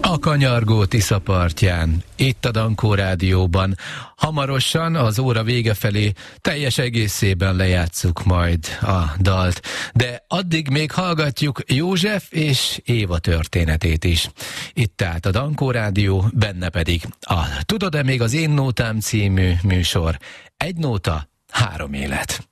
a kanyargó Tisza partján, itt a Dankó Rádióban. Hamarosan az óra vége felé teljes egészében lejátsszuk majd a dalt, de addig még hallgatjuk József és Éva történetét is. Itt tehát a Dankó Rádió, benne pedig a Tudod-e még az én nótám című műsor. Egy nóta, 3 élet.